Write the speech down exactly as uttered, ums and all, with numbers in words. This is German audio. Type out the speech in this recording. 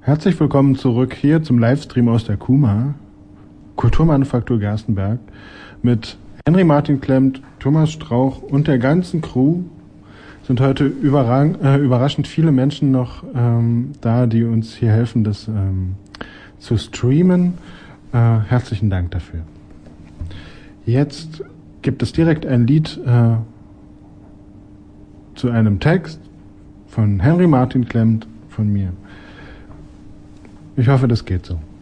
Herzlich willkommen zurück hier zum Livestream aus der KUMA, Kulturmanufaktur Gerstenberg, mit Henry Martin Klemmt, Thomas Strauch und der ganzen Crew. Sind heute überrang, äh, überraschend viele Menschen noch ähm, da, die uns hier helfen, das ähm, zu streamen. Äh, herzlichen Dank dafür. Jetzt gibt es direkt ein Lied äh, zu einem Text von Henry Martin Klemmt von mir. Ich hoffe, das geht so.